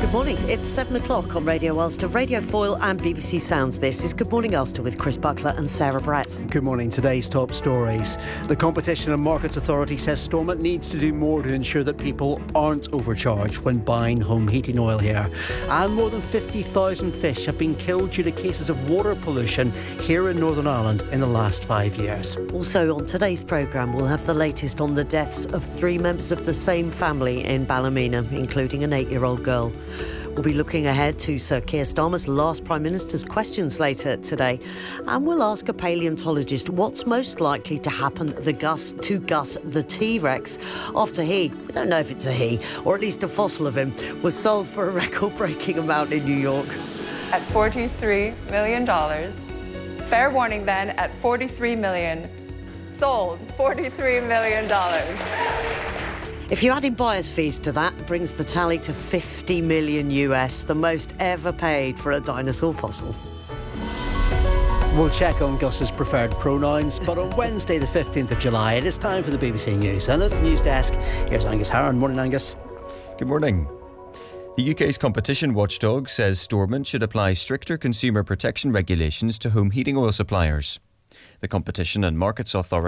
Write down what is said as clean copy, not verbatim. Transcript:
Good morning. It's 7 o'clock on Radio Ulster, Radio Foyle and BBC Sounds. This is Good Morning Ulster with Chris Buckler and Sarah Brett. Good morning. Today's top stories. The Competition and Markets Authority says Stormont needs to do more to ensure that people aren't overcharged when buying home heating oil here. And more than 50,000 fish have been killed due to cases of water pollution here in Northern Ireland in the last 5 years. Also on today's programme, we'll have the latest on the deaths of 3 members of the same family in Ballymena, including an 8-year-old girl. We'll be looking ahead to Sir Keir Starmer's last Prime Minister's questions later today. And we'll ask a paleontologist what's most likely to happen to Gus the T-Rex after we don't know if it's a he, or at least a fossil of him, was sold for a record-breaking amount in New York. At $43 million. Fair warning then, at $43 million. Sold $43 million. If you add in buyer's fees to that, it brings the tally to $50 million US, the most ever paid for a dinosaur fossil. We'll check on Gus's preferred pronouns, but on Wednesday the 15th of July, it is time for the BBC News. And at the news desk, here's Angus Harron. Morning, Angus. Good morning. The UK's competition watchdog says Stormont should apply stricter consumer protection regulations to home heating oil suppliers. The Competition and Markets Authority